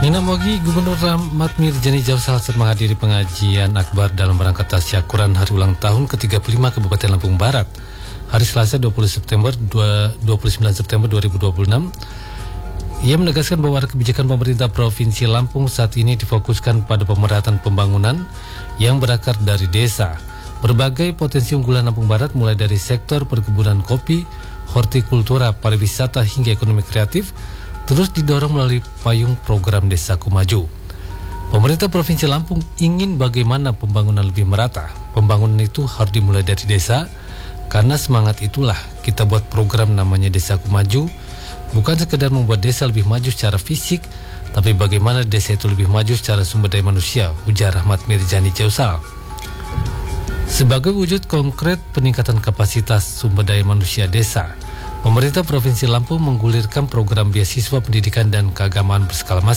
Nina Mogi, Gubernur Rahmat Mirjani Jausal saat menghadiri pengajian akbar dalam rangka tasyakuran hari ulang tahun ke-35 Kabupaten Lampung Barat hari Selasa 29 September 2026. Ia menegaskan bahwa kebijakan pemerintah Provinsi Lampung saat ini difokuskan pada pemerataan pembangunan yang berakar dari desa. Berbagai potensi unggulan Lampung Barat mulai dari sektor perkebunan kopi, hortikultura, pariwisata hingga ekonomi kreatif terus didorong melalui payung program Desaku Maju. Pemerintah Provinsi Lampung ingin bagaimana pembangunan lebih merata. Pembangunan itu harus dimulai dari desa, karena semangat itulah kita buat program namanya Desaku Maju. Bukan sekedar membuat desa lebih maju secara fisik, tapi bagaimana desa itu lebih maju secara sumber daya manusia, ujar Rahmat Mirjani Jausal. Sebagai wujud konkret peningkatan kapasitas sumber daya manusia desa, pemerintah Provinsi Lampung menggulirkan program beasiswa pendidikan dan keagamaan berskala